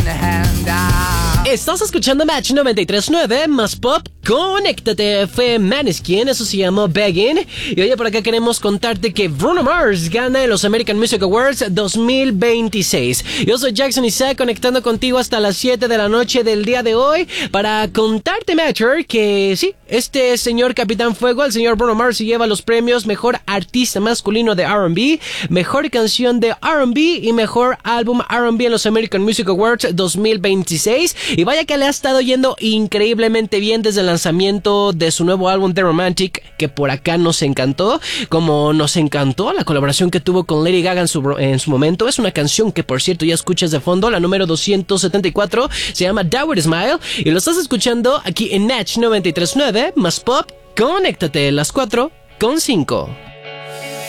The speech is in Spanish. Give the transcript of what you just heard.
Estás escuchando Match 93.9 más Pop. Conéctate, fue Maneskin, eso se llamó Begging. Y oye, por acá queremos contarte que Bruno Mars gana en los American Music Awards 2026. Yo soy Jackson Isaac, conectando contigo hasta las 7 de la noche del día de hoy para contarte, Matcher, que sí, este señor Capitán Fuego, el señor Bruno Mars, se lleva los premios Mejor Artista Masculino de R&B, Mejor Canción de R&B y Mejor Álbum R&B en los American Music Awards 2026. Y vaya que le ha estado yendo increíblemente bien desde el lanzamiento de su nuevo álbum The Romantic, que por acá nos encantó, como nos encantó la colaboración que tuvo con Lady Gaga en su momento. Es una canción que, por cierto, ya escuchas de fondo, la número 274, se llama Die With a Smile, y lo estás escuchando aquí en Match 93.9 más Pop. Conéctate, las 4:05.